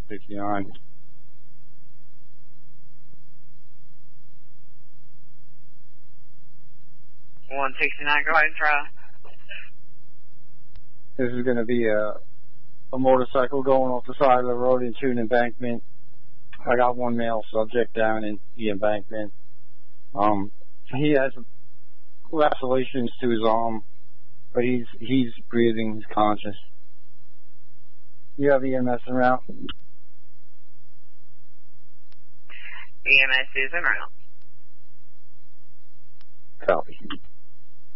169. 169, go ahead and try. This is going to be a motorcycle going off the side of the road into an embankment. I got one male subject down in the embankment. He has lacerations to his arm, but he's breathing, he's conscious. You have EMS en route? EMS is en route. Copy.